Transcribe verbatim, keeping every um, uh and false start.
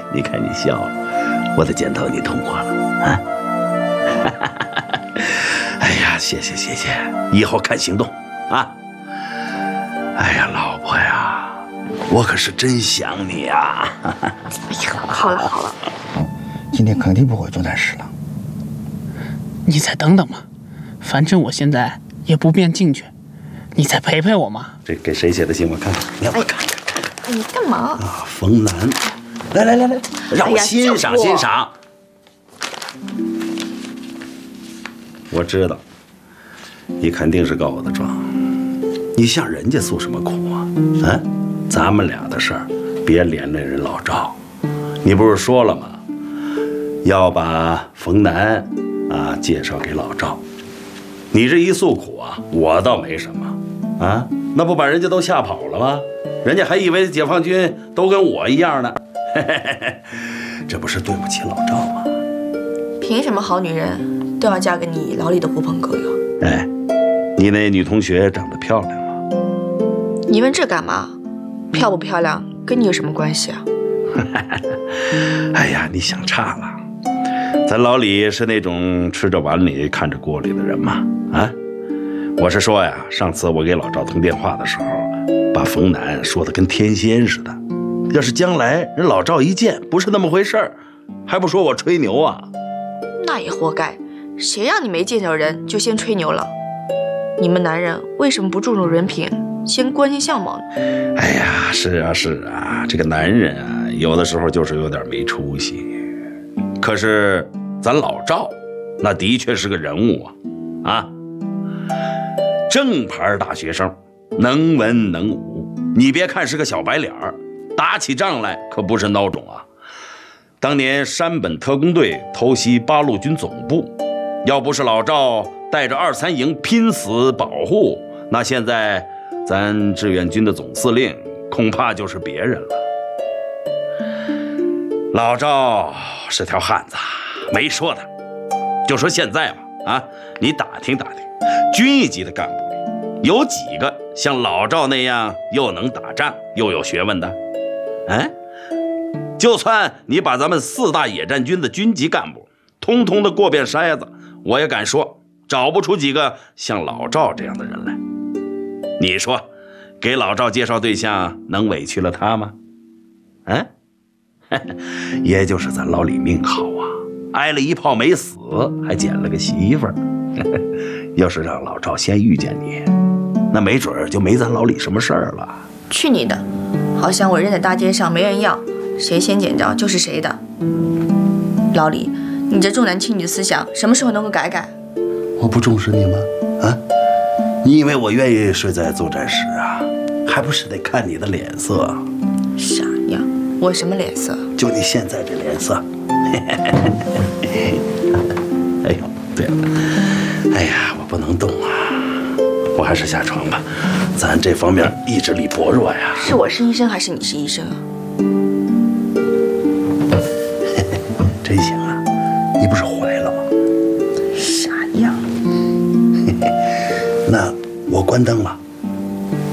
你看你笑了，我的箭头你通过了啊！哎呀，谢谢谢谢，以后看行动啊！哎呀，老婆呀，我可是真想你呀！ 哎呀，好了好了， 今天肯定不会做难事了。 你再等等嘛，反正我现在也不便进去，你再陪陪我嘛。 这给谁写的信？我看看，你让我看看看看。 哎，你干嘛啊，冯楠，来来来来，让我欣赏欣赏。我知道，你肯定是告我的状，你向人家诉什么苦啊？啊，咱们俩的事儿，别连累人老赵。你不是说了吗？要把冯楠啊介绍给老赵。你这一诉苦啊，我倒没什么啊，那不把人家都吓跑了吗？人家还以为解放军都跟我一样呢。嘿嘿嘿，这不是对不起老赵吗？ 凭什么好女人都要嫁给你老李的狐朋狗友？ 哎，你那女同学长得漂亮吗？ 你问这干嘛？漂不漂亮跟你有什么关系啊？ 哎呀，你想差了。咱老李是那种吃着碗里看着锅里的人吗？啊，我是说呀，上次我给老赵通电话的时候，把冯楠说的跟天仙似的。要是将来人老赵一见不是那么回事儿，还不说我吹牛啊？ 那也活该，谁让你没见着人就先吹牛了？你们男人为什么不注重人品，先关心相貌呢？ 哎呀，是啊是啊，这个男人啊，有的时候就是有点没出息。可是咱老赵，那的确是个人物啊，啊，正牌大学生，能文能武。你别看是个小白脸儿，打起仗来可不是孬种啊。当年山本特工队偷袭八路军总部，要不是老赵带着二三营拼死保护，那现在咱志愿军的总司令恐怕就是别人了。老赵是条汉子，没说的。就说现在吧，啊，你打听打听，军一级的干部里有几个像老赵那样又能打仗又有学问的？哎，就算你把咱们四大野战军的军级干部通通的过遍筛子，我也敢说找不出几个像老赵这样的人来。你说给老赵介绍对象能委屈了他吗？嗯，也就是咱老李命好啊，挨了一炮没死，还捡了个媳妇儿。要是让老赵先遇见你，那没准就没咱老李什么事儿了。 去你的！好像我扔在大街上没人要，谁先捡着就是谁的。老李，你这重男轻女的思想什么时候能够改改？ 我不重视你吗？啊，你以为我愿意睡在作战室啊？还不是得看你的脸色。 傻呀，我什么脸色？ 就你现在这脸色。哎呦，对了，哎呀，我不能动啊，我还是下床吧，咱这方面意志力薄弱呀。 是我是医生还是你是医生啊？ 真行啊，你不是怀了吗？ 傻样。 那我关灯了